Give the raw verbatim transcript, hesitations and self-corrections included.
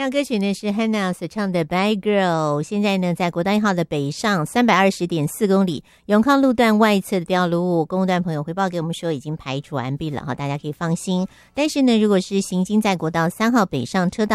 这歌曲呢是 Hannah 所唱的 Bye Girl。 现在呢在国道一号的北上三百二十点四公里永康路段外侧的调路，公路段朋友回报给我们说已经排除完毕了，大家可以放心。但是呢如果是行经在国道三号北上车道